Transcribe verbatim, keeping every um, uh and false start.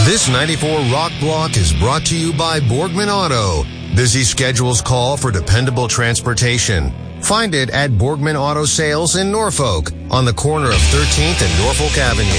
This ninety-four Rock Block is brought to you by Borgman Auto. Busy schedules call for dependable transportation. Find it at Borgman Auto Sales in Norfolk on the corner of thirteenth and Norfolk Avenue.